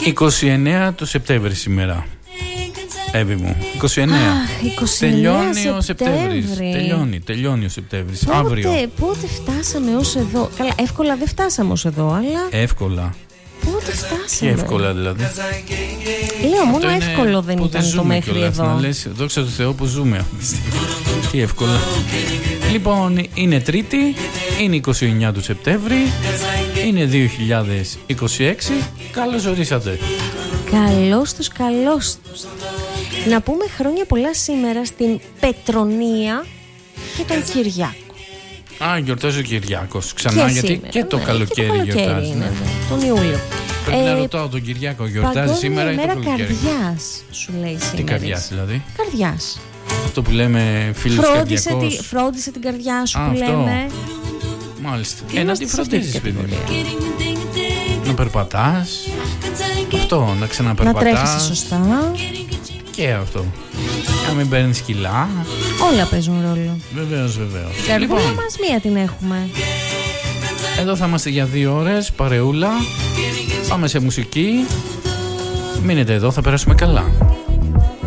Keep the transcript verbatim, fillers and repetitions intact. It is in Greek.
είκοσι εννέα του Σεπτέμβρη σήμερα. Εύη μου, είκοσι εννέα. Αχ, είκοσι εννέα τελειώνει ο Σεπτέμβρης. Τελειώνει, τελειώνει ο Σεπτέμβρης. Αύριο. Πότε φτάσαμε ως εδώ? Καλά, εύκολα δεν φτάσαμε ως εδώ, αλλά. Εύκολα. Πότε φτάσαμε? Τι εύκολα δηλαδή? Λέω, μόνο εύκολο δεν ήταν το μέχρι εδώ. Να λες, δόξα τω Θεώ που ζούμε αυτή τη στιγμή. Τι εύκολα. Λοιπόν, είναι Τρίτη, είναι είκοσι εννέα του Σεπτέμβρη, είναι δύο χιλιάδες είκοσι έξι. Καλώς ορίσατε. Καλώς τους, καλώς τους. Να πούμε χρόνια πολλά σήμερα στην Πετρονία και τον Κυριάκο. Α, γιορτάζει ο Κυριάκος ξανά, και γιατί σήμερα, και το ναι, καλοκαίρι, και το καλοκαίρι γιορτάζει. είναι, Ναι. ναι, τον Ιούλιο. Πρέπει ε, να ρωτάω τον Κυριάκο, γιορτάζει σήμερα ή το καλοκαίρι? Παγκόσμια ημέρα καρδιάς, σου λέει σήμερα. Τι καρδιάς δηλαδή? Καρδιάς. Αυτό που λέμε φίλους Φρόντισε, καρδιακός. τη, φρόντισε την καρδιά σου. Α, που αυτό. λέμε. Μάλιστα. Και Ε, να είμαστε τη σε αυτή φροντίζεις, την παιδί μου. κατηγορία. Να περπατάς. Αυτό, να ξαναπερπατάς. Να τρέχεις σωστά. Και αυτό. Να μην παίρνεις κιλά. Όλα παίζουν ρόλο. Βεβαίως, βεβαίως. Η καρδούλα μας μία την έχουμε. Εδώ θα είμαστε για δύο ώρες, παρεούλα. Πάμε σε μουσική. Μείνετε εδώ, θα περάσουμε καλά.